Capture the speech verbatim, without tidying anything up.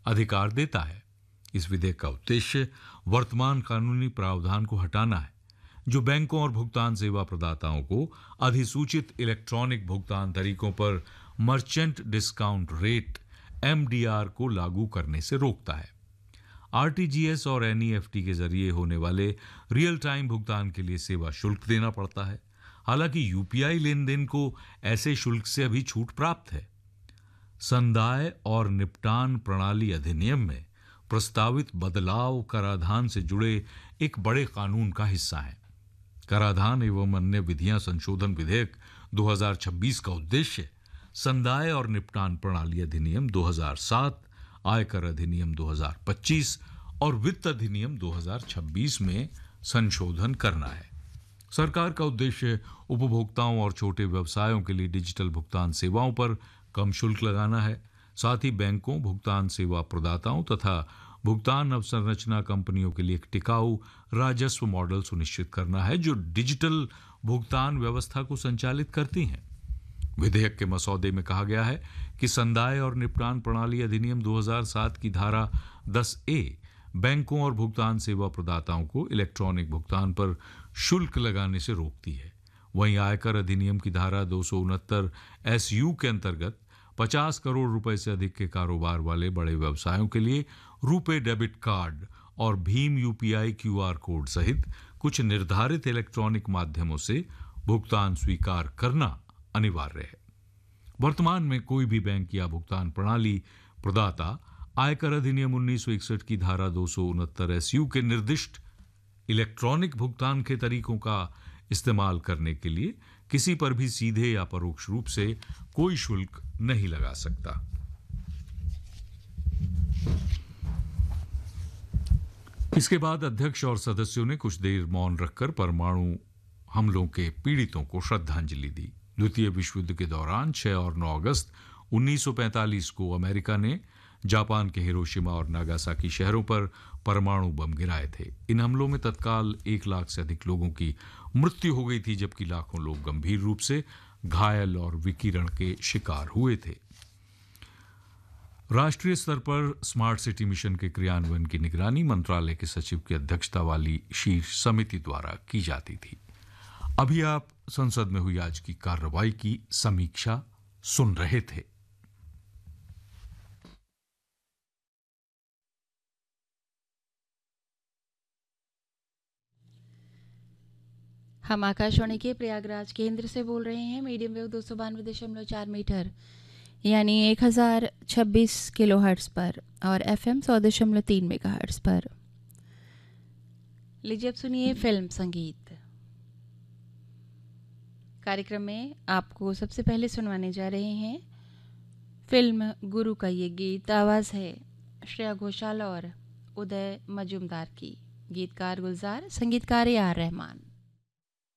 अधिकार देता है। इस विधेयक का उद्देश्य वर्तमान कानूनी प्रावधान को हटाना है जो बैंकों और भुगतान सेवा प्रदाताओं को अधिसूचित इलेक्ट्रॉनिक भुगतान तरीकों पर merchant discount rate M D R को लागू करने से रोकता है। आर टी जी एस और एन ई एफ टी के जरिए होने वाले रियल टाइम भुगतान के लिए सेवा शुल्क देना पड़ता है। हालांकि U P I lane then को ऐसे शुल्क से अभी छूट प्राप्त है। संदाय और निपटान प्रणाली अधिनियम में प्रस्तावित बदलाव कराधान से जुड़े एक बड़े कानून का हिस्सा है। कराधान एवं अन्य विधियां संशोधन विधेयक दो हज़ार छब्बीस का उद्देश्य संदाय और निपटान प्रणाली अधिनियम दो हज़ार सात, आयकर अधिनियम दो हज़ार पच्चीस और वित्त अधिनियम दो हज़ार छब्बीस में संशोधन करना है। सरकार का उद्देश्य उपभोक्ताओं और छोटे व्यवसायों के लिए डिजिटल भुगतान सेवाओं पर कम शुल्क लगाना है। साथ ही बैंकों, भुगतान सेवा प्रदाताओं तथा भुगतान अवसंरचना कंपनियों के लिए एक टिकाऊ राजस्व मॉडल सुनिश्चित करना है जो डिजिटल भुगतान व्यवस्था को संचालित करती हैं। विधेयक के मसौदे में कहा गया है कि संदाय और निपटान प्रणाली अधिनियम दो हज़ार सात की धारा दस ए बैंकों और भुगतान सेवा प्रदाताओं को इलेक्ट्रॉनिक भुगतान पर शुल्क लगाने से रोकती है। वहीं आयकर अधिनियम की धारा दो सौ उनहत्तर एस यू के अंतर्गत पचास करोड़ रुपए से अधिक के कारोबार वाले बड़े व्यवसायों के लिए रुपे डेबिट कार्ड और Bhim U P I Q R code सहित कुछ निर्धारित इलेक्ट्रॉनिक माध्यमों से भुगतान स्वीकार करना अनिवार्य है। वर्तमान में कोई भी बैंक या भुगतान प्रणाली प्रदाता आयकर अधिनियम उन्नीस सौ इकसठ की धारा दो सौ उनहत्तर एस यू के निर्दिष्ट इलेक्ट्रॉनिक भुगतान के तरीकों का इस्तेमाल करने के लिए किसी पर भी सीधे या परोक्ष रूप से कोई शुल्क नहीं लगा सकता। इसके बाद अध्यक्ष और सदस्यों ने कुछ देर मौन रखकर परमाणु हमलों के पीड़ितों को श्रद्धांजलि दी। द्वितीय विश्व युद्ध के दौरान छह और नौ अगस्त उन्नीस सौ पैंतालीस को अमेरिका ने जापान के हिरोशिमा और नागासाकी शहरों पर परमाणु बम गिराए थे। इन हमलों में तत्काल एक लाख से अधिक लोगों की मृत्यु हो गई थी, जबकि लाखों लोग गंभीर रूप से घायल और विकिरण के शिकार हुए थे। राष्ट्रीय स्तर पर स्मार्ट सिटी मिशन के क्रियान्वयन की निगरानी मंत्रालय के सचिव की अध्यक्षता वाली शीर्ष समिति द्वारा की जाती थी। अभी आप संसद में हुई आज की कार्रवाई की समीक्षा सुन रहे थे। हम आकाशवाणी के प्रयागराज केंद्र से बोल रहे हैं। मीडियम वेव दो सौ बानवे दशमलव चार मीटर यानी एक हजार छब्बीस किलो हर्ट्स पर और एफ एम सौ दशमलव तीन मेगा हर्ट्स पर। लीजिए अब सुनिए फिल्म संगीत। कार्यक्रम में आपको सबसे पहले सुनवाने जा रहे हैं फिल्म गुरु का ये गीत। आवाज़ है श्रेया घोषाल और उदय मजूमदार की। गीतकार गुलजार, संगीतकार ए आर रहमान।